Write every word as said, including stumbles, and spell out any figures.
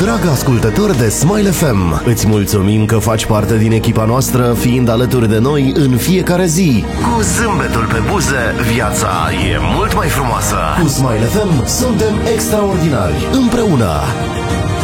Dragă ascultător de Smile F M, îți mulțumim că faci parte din echipa noastră, fiind alături de noi în fiecare zi. Cu zâmbetul pe buze, viața e mult mai frumoasă. Cu Smile F M suntem extraordinari, împreună.